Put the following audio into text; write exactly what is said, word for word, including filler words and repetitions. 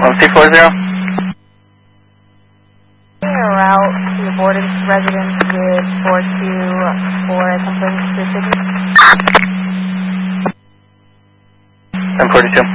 one C four zero. Route to the Borden residence with four two for a complaint to the city. ten forty-two.